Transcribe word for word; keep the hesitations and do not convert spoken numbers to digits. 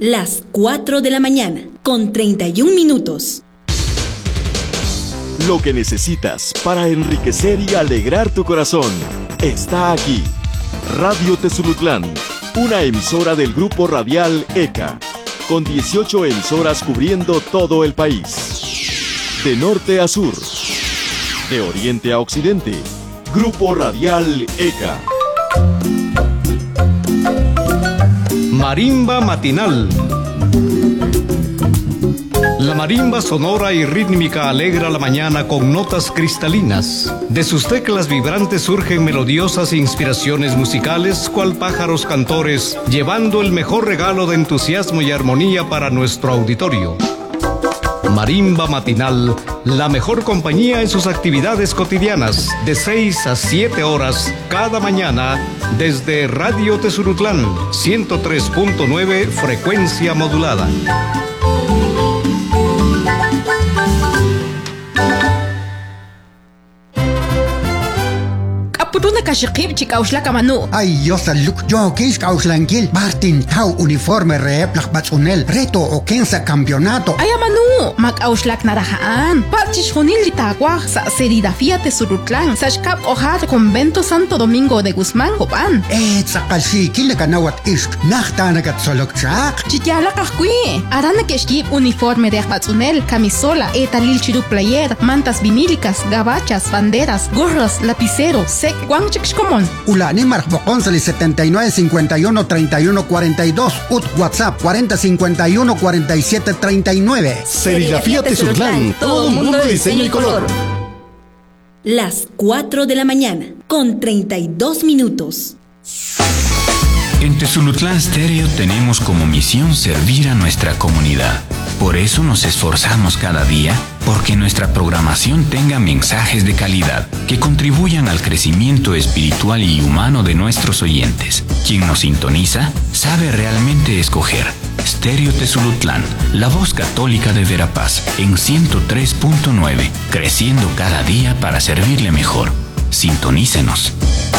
Las cuatro de la mañana, con treinta y un minutos. Lo que necesitas para enriquecer y alegrar tu corazón está aquí. Radio Tezulutlán, una emisora del grupo radial E C A, con dieciocho emisoras cubriendo todo el país. De norte a sur, de oriente a occidente, Grupo Radial E C A. Marimba matinal. La marimba sonora y rítmica alegra la mañana con notas cristalinas. De sus teclas vibrantes surgen melodiosas inspiraciones musicales, cual pájaros cantores, llevando el mejor regalo de entusiasmo y armonía para nuestro auditorio. Marimba matinal, la mejor compañía en sus actividades cotidianas, de seis a siete horas cada mañana, desde Radio Tezulutlán, ciento tres punto nueve frecuencia modulada. Kashikib chikaushla kamanu. Ay, yo saluk yo kish kauslangil. Martin Tau uniforme rep lakbatsunel. Reto o kensa campeonato. Ay, manu. Mak auslak narahaan. Pachish honil litagua. Sa Serigrafía Tezulutlán. Sashkap ojar convento Santo Domingo de Guzmán Copan. Eh, sakalsi kile kanawat isk. Nachtana kat solok chak. Chikyala kakui. Arana keshkib uniforme de akbatsunel. Camisola, etalil chiru player. Mantas vinílicas, gabachas, banderas, gorras, lapicero, sec, guan chikshkomon. Ulani marcboconsali setenta y nueve cincuenta y uno treinta y uno cuarenta y dos. Ut WhatsApp cuarenta cincuenta y uno cuarenta y siete treinta y nueve. Serigrafía Tezulutlán, todo mundo de diseño y color. Las cuatro de la mañana, con treinta y dos minutos. En Tezulutlán Stereo tenemos como misión servir a nuestra comunidad. Por eso nos esforzamos cada día porque nuestra programación tenga mensajes de calidad que contribuyan al crecimiento espiritual y humano de nuestros oyentes. Quien nos sintoniza sabe realmente escoger. Stereo Tezulutlán, la voz católica de Verapaz, en ciento tres punto nueve, creciendo cada día para servirle mejor. Sintonícenos.